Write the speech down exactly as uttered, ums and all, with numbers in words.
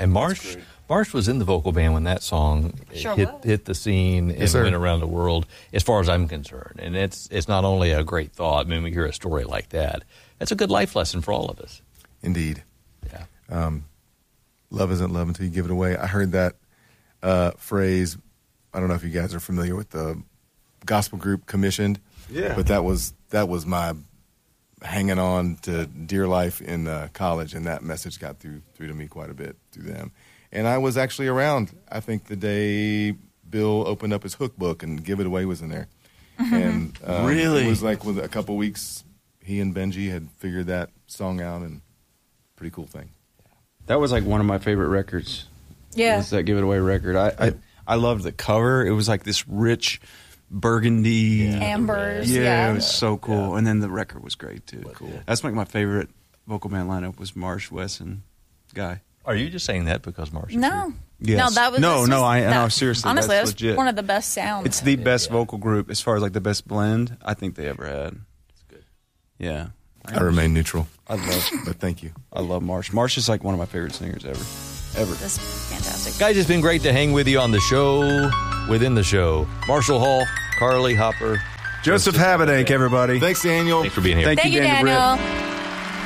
And Marsh Marsh was in the vocal band when that song Sure hit was. hit the scene and Yes, went sir. around the world, as far as I'm concerned. And it's it's not only a great thought. I mean, we hear a story like that. It's a good life lesson for all of us. Indeed. Yeah. Um, love isn't love until you give it away. I heard that uh, phrase. I don't know if you guys are familiar with the gospel group Commissioned. Yeah. But that was that was my hanging on to dear life in uh, college, and that message got through through to me quite a bit through them. And I was actually around, I think, the day Bill opened up his Hook book and Give It Away was in there. And um, Really? it was like with a couple weeks, he and Benji had figured that song out, and pretty cool thing. That was like one of my favorite records. Yeah. Was that Give It Away record. I, I, I loved the cover. It was like this rich burgundy. Ambers. Yeah, Yeah. it was so cool. Yeah. And then the record was great, too. Cool. That's like my favorite vocal band lineup was Marsh, Wesson, Guy. Are you just saying that because Marsh is No. here? Yes. No, that was No, that's no, just- I- that, no, seriously, Honestly, that's that's legit. one of the best sounds. It's the best yeah. vocal group as far as like the best blend I think they ever had. It's good. Yeah. I remain neutral, I love but thank you. I love Marsh. Marsh is like one of my favorite singers ever. Ever. That's fantastic. Guys, it's been great to hang with you on the show, within the show. Marshall Hall, Carly Hopper. Joseph Habedank, everybody. Thanks, Daniel. Thanks for being here. Thank Thank you, you, Daniel Britt. Daniel.